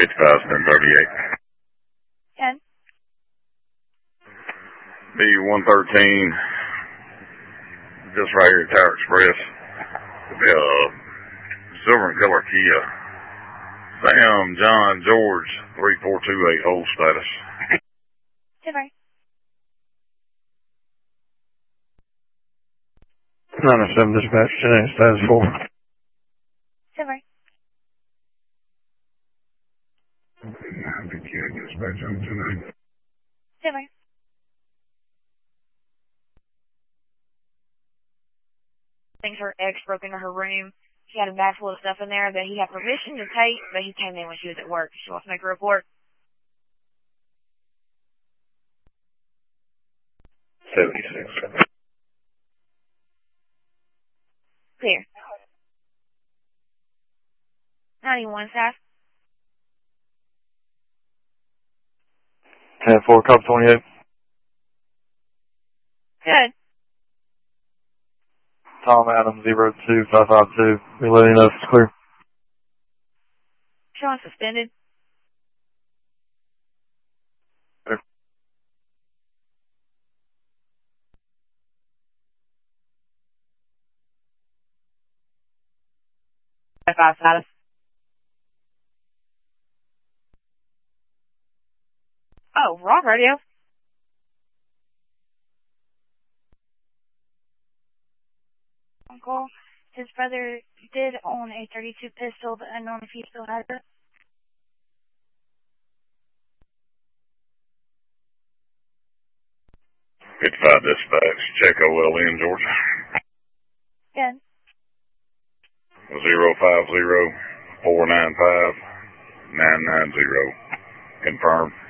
55-1038. 10. B113, just right here at Tower Express. Silver and color Kia. Sam, John, George, 3428, hold status. Silver. 907 dispatch, 10 status 4. Silver. Dispatch on 10. Silver. Things her ex broke into her room. She had a bag full of stuff in there that he had permission to take, but he came in when she was at work. She wants to make a report. 76. Clear. 91, staff. 10-4, cop 28. Good. Tom Adam 02552. We letting you know if it's clear. Showing suspended. Clear. 5 status. Oh, wrong radio. Uncle, his brother did own a .32 pistol, but unknown if he still has it. 55 dispatch, check OLN, Georgia. Good. 050-495-990. Confirm.